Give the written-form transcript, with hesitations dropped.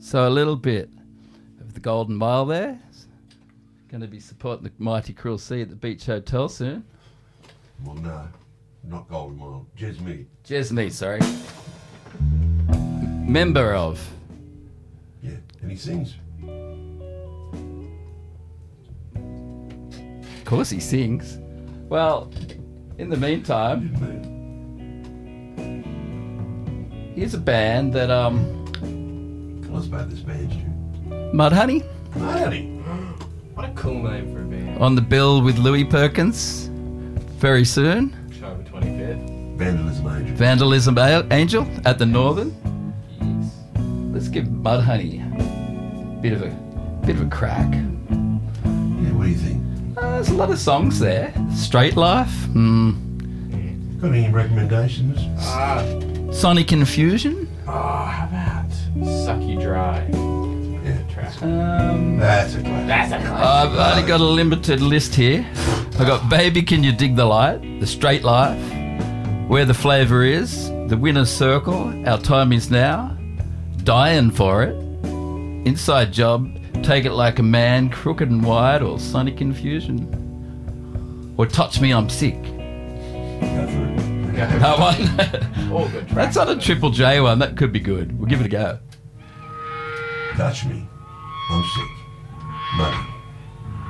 So a little bit of the Golden Mile there. Going to be supporting the Mighty Cruel Sea at the Beach Hotel soon. Well, no, not Golden Mile. Jesmead. Jesmead, sorry. Member of. Yeah, and he sings. Of course he sings. Well, in the meantime, here's a band that, Tell us about this band, Stu. Mudhoney. Mudhoney. What a cool name for a band. On the bill with Louis Perkins very soon. October 25th. Vandalism Angel. Vandalism Angel at the Northern. Yes. Let's give Mudhoney a bit of a crack. Yeah, what do you think? There's a lot of songs there. Straight Life. Got any recommendations? Sonic Confusion. How about Suck You Dry? Yeah. Track. That's a classic. That's a classic. I've only got a limited list here. I got Baby Can You Dig the Light, The Straight Life, Where the Flavour Is, The Winner's Circle, Our Time Is Now, Dying For It, Inside Job, Take It Like a Man, Crooked and Wide, or Sonic Confusion, or Touch Me I'm Sick. Go for it. That one. All good tracks. That's not a Triple J one. That could be good. We'll give it a go. Touch me. I'm sick. Muddy.